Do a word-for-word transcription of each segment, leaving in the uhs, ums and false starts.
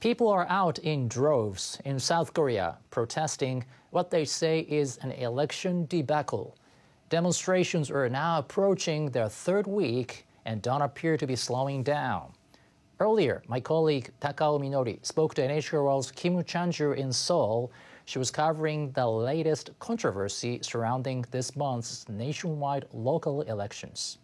People are out in droves in South Korea protesting what they say is an election debacle. Demonstrations are now approaching their third week and don't appear to be slowing down. Earlier, my colleague Takao Minori spoke to N H K World's Kim Woo-chan-ju in Seoul. She was covering the latest controversy surrounding this month's nationwide local elections.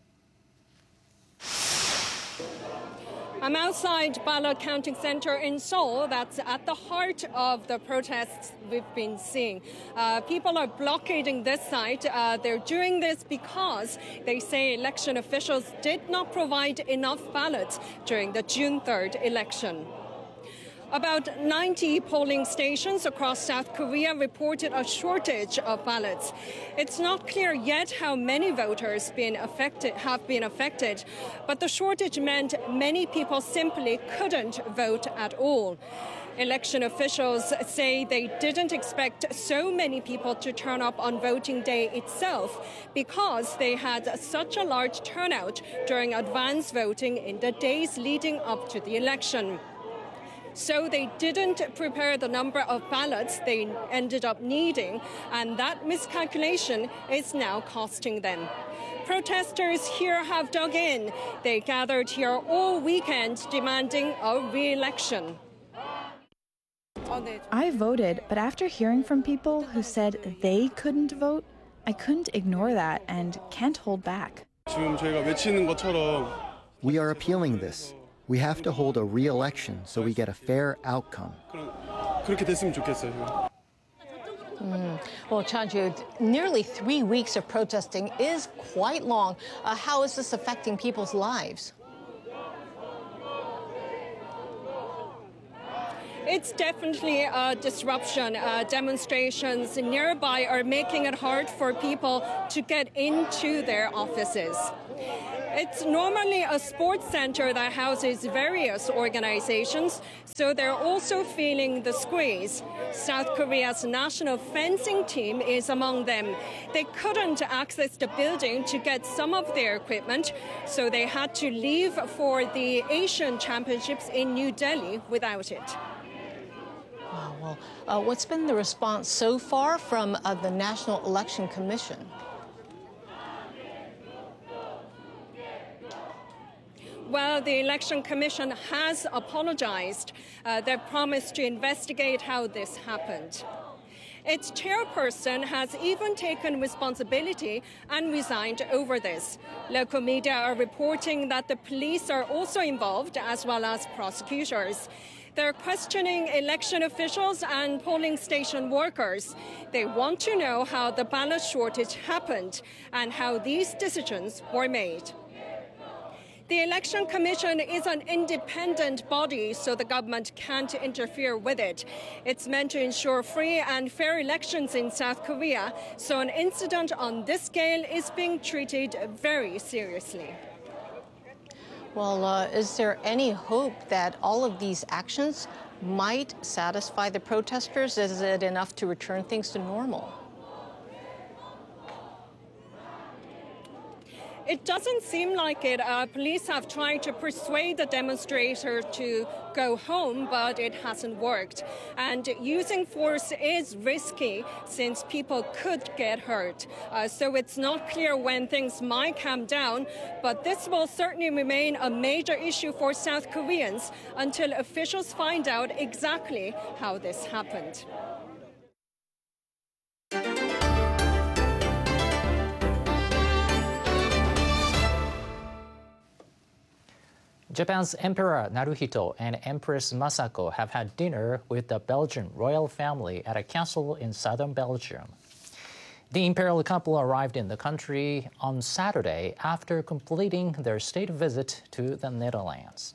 I'm outside Ballot Counting Center in Seoul. That's at the heart of the protests we've been seeing. Uh, people are blockading this site. Uh, they're doing this because they say election officials did not provide enough ballots during the June third election. About ninety polling stations across South Korea reported a shortage of ballots. It's not clear yet how many voters been affected, have been affected, but the shortage meant many people simply couldn't vote at all. Election officials say they didn't expect so many people to turn up on voting day itself because they had such a large turnout during advance voting in the days leading up to the election. So they didn't prepare the number of ballots they ended up needing, and that miscalculation is now costing them. Protesters here have dug in. They gathered here all weekend demanding a re-election. I voted, but after hearing from people who said they couldn't vote, I couldn't ignore that and can't hold back. We are appealing this. We have to hold a re-election so we get a fair outcome. Mm. Well, Chan-ju, nearly three weeks of protesting is quite long. Uh, how is this affecting people's lives? It's definitely a disruption. Uh, demonstrations nearby are making it hard for people to get into their offices. It's normally a sports center that houses various organizations, so they're also feeling the squeeze. South Korea's national fencing team is among them. They couldn't access the building to get some of their equipment, so they had to leave for the Asian Championships in New Delhi without it. Wow, well, uh, what's been the response so far from uh, the National Election Commission? Well, the Election Commission has apologized. Uh, they've promised to investigate how this happened. Its chairperson has even taken responsibility and resigned over this. Local media are reporting that the police are also involved, as well as prosecutors. They're questioning election officials and polling station workers. They want to know how the ballot shortage happened and how these decisions were made. The Election Commission is an independent body, so the government can't interfere with it. It's meant to ensure free and fair elections in South Korea, so an incident on this scale is being treated very seriously. Well, uh, is there any hope that all of these actions might satisfy the protesters? Is it enough to return things to normal? It doesn't seem like it. Uh, police have tried to persuade the demonstrators to go home, but it hasn't worked. And using force is risky since people could get hurt. Uh, so it's not clear when things might calm down, but this will certainly remain a major issue for South Koreans until officials find out exactly how this happened. Japan's Emperor Naruhito and Empress Masako have had dinner with the Belgian royal family at a castle in southern Belgium. The imperial couple arrived in the country on Saturday after completing their state visit to the Netherlands.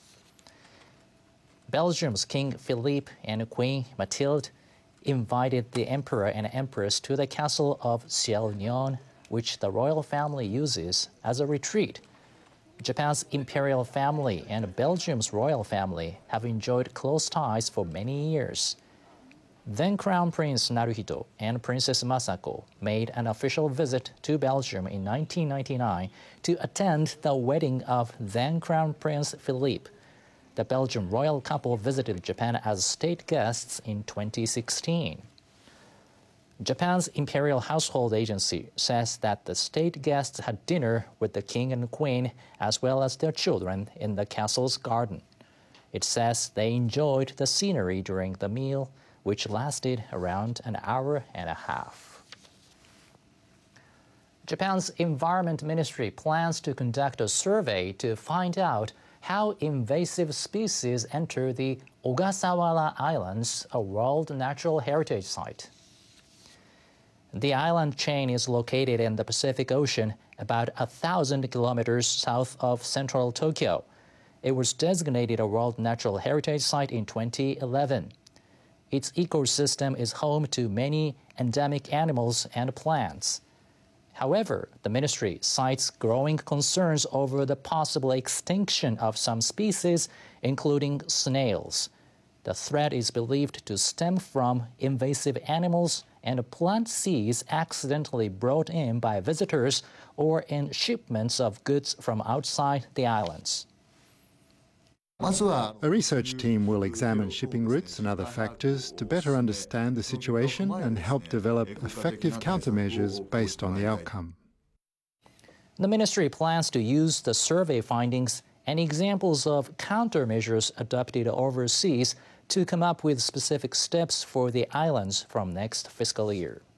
Belgium's King Philippe and Queen Mathilde invited the emperor and empress to the castle of Ciel-Nyon, which the royal family uses as a retreat. Japan's imperial family and Belgium's royal family have enjoyed close ties for many years. Then Crown Prince Naruhito and Princess Masako made an official visit to Belgium in nineteen ninety-nine to attend the wedding of then Crown Prince Philippe. The Belgian royal couple visited Japan as state guests in twenty sixteen. Japan's Imperial Household Agency says that the state guests had dinner with the king and queen as well as their children in the castle's garden. It says they enjoyed the scenery during the meal, which lasted around an hour and a half. Japan's Environment Ministry plans to conduct a survey to find out how invasive species enter the Ogasawara Islands, a World Natural Heritage Site. The island chain is located in the Pacific Ocean, about a thousand kilometers south of central Tokyo. It was designated a World Natural Heritage Site in twenty eleven. Its ecosystem is home to many endemic animals and plants. However, the ministry cites growing concerns over the possible extinction of some species, including snails. The threat is believed to stem from invasive animals and plant seeds accidentally brought in by visitors or in shipments of goods from outside the islands. A research team will examine shipping routes and other factors to better understand the situation and help develop effective countermeasures based on the outcome. The ministry plans to use the survey findings and examples of countermeasures adopted overseas to come up with specific steps for the islands from next fiscal year.